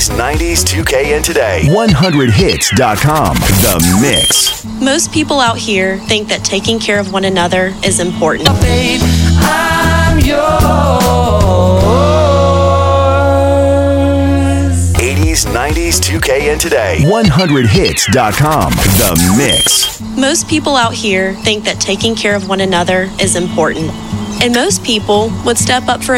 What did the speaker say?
80s, 90s, 2K, and today. 100hits.com. The Mix. Most people out here think that taking care of one another is important. Oh, babe, I'm yours. 80s, 90s, 2K, and today. 100hits.com. The Mix. Most people out here think that taking care of one another is important. And most people would step up for